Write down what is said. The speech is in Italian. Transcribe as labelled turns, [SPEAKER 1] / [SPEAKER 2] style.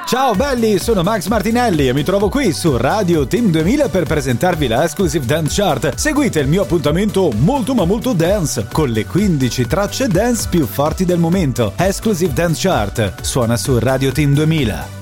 [SPEAKER 1] Ciao belli, sono Max Martinelli e mi trovo qui su Radio Team 2000 per presentarvi la Exclusive Dance Chart. Seguite il mio appuntamento molto ma molto dance con le 15 tracce dance più forti del momento. Exclusive Dance Chart suona su Radio Team 2000.